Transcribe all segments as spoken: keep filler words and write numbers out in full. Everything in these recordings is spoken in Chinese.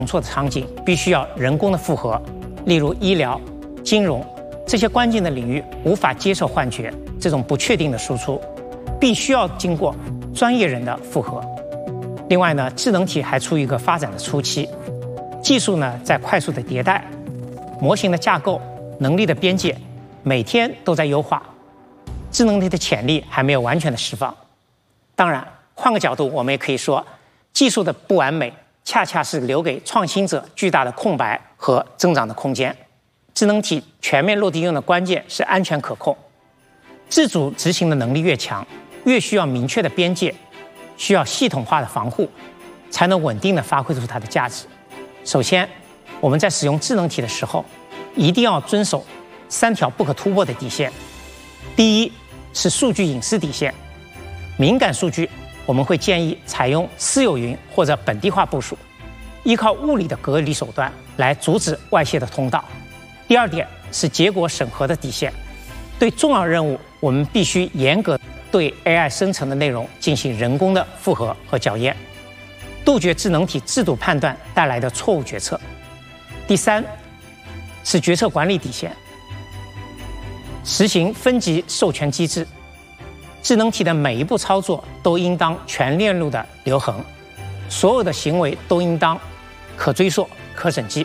错的场景必须要人工的复合，例如医疗、金融这些关键的领域无法接受幻觉这种不确定的输出，必须要经过专业人的复合。另外呢，智能体还处于一个发展的初期，技术呢在快速的迭代，模型的架构、能力的边界每天都在优化，智能体的潜力还没有完全的释放。当然，换个角度，我们也可以说，技术的不完美恰恰是留给创新者巨大的空白和增长的空间。智能体全面落地应用的关键是安全可控，自主执行的能力越强，越需要明确的边界，需要系统化的防护，才能稳定的发挥出它的价值。首先，我们在使用智能体的时候，一定要遵守三条不可突破的底线。第一是数据隐私底线，敏感数据我们会建议采用私有云或者本地化部署，依靠物理的隔离手段来阻止外泄的通道。第二点是结果审核的底线，对重要任务我们必须严格对 A I 生成的内容进行人工的复核和校验，杜绝智能体自主判断带来的错误决策。第三是决策管理底线，实行分级授权机制，智能体的每一步操作都应当全链路的留痕，所有的行为都应当可追溯、可审计。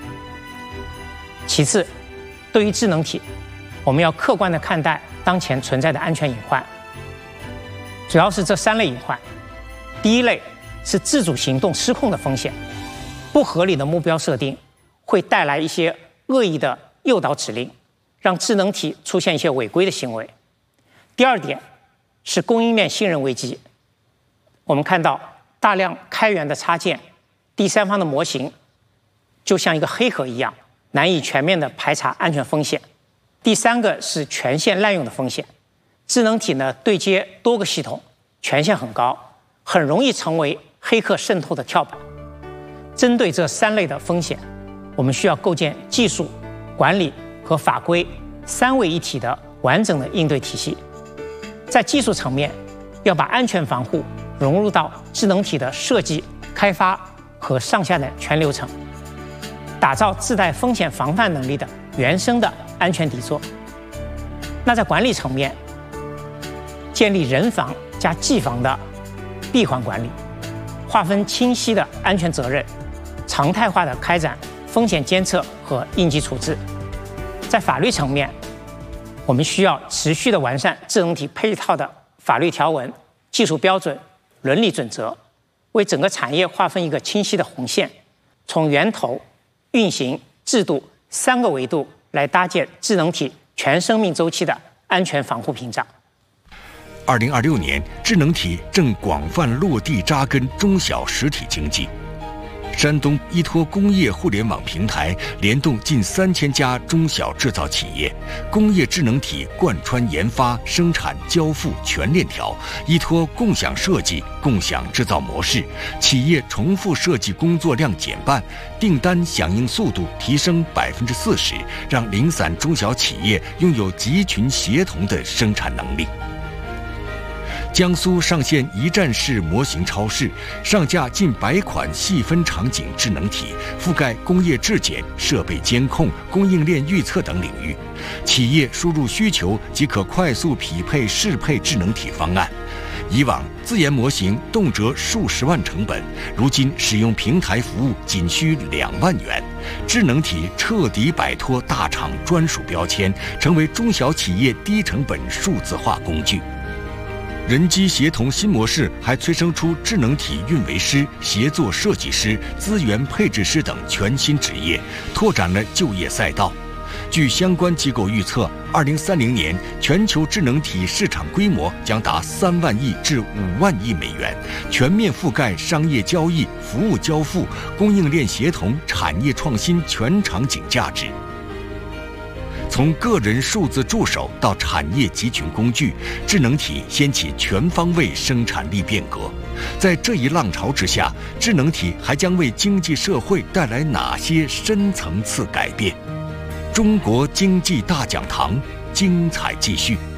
其次，对于智能体，我们要客观地看待当前存在的安全隐患，主要是这三类隐患。第一类是自主行动失控的风险，不合理的目标设定会带来一些恶意的诱导指令，让智能体出现一些违规的行为。第二点是供应链信任危机，我们看到大量开源的插件、第三方的模型就像一个黑盒一样，难以全面的排查安全风险。第三个是权限滥用的风险，智能体呢对接多个系统，权限很高，很容易成为黑客渗透的跳板。针对这三类的风险，我们需要构建技术、管理和法规三位一体的完整的应对体系。在技术层面，要把安全防护融入到智能体的设计、开发和上下的全流程，打造自带风险防范能力的原生的安全底座。那在管理层面，建立人防加技防的闭环管理，划分清晰的安全责任，常态化的开展风险监测和应急处置。在法律层面，我们需要持续的完善智能体配套的法律条文、技术标准、伦理准则，为整个产业划分一个清晰的红线，从源头、运行、制度三个维度来搭建智能体全生命周期的安全防护屏障。 二零二六年，智能体正广泛落地扎根中小实体经济。山东依托工业互联网平台，联动近三千家中小制造企业，工业智能体贯穿研发、生产、交付全链条，依托共享设计、共享制造模式，企业重复设计工作量减半，订单响应速度提升百分之四十，让零散中小企业拥有集群协同的生产能力。江苏上线一站式模型超市，上架近百款细分场景智能体，覆盖工业质检、设备监控、供应链预测等领域。企业输入需求即可快速匹配适配智能体方案。以往自研模型动辄数十万成本，如今使用平台服务仅需两万元。智能体彻底摆脱大厂专属标签，成为中小企业低成本数字化工具。人机协同新模式还催生出智能体运维师、协作设计师、资源配置师等全新职业，拓展了就业赛道。据相关机构预测，二零三零年全球智能体市场规模将达三万亿至五万亿美元，全面覆盖商业交易、服务交付、供应链协同、产业创新全场景价值。从个人数字助手到产业集群工具，智能体掀起全方位生产力变革。在这一浪潮之下，智能体还将为经济社会带来哪些深层次改变？中国经济大讲堂，精彩继续。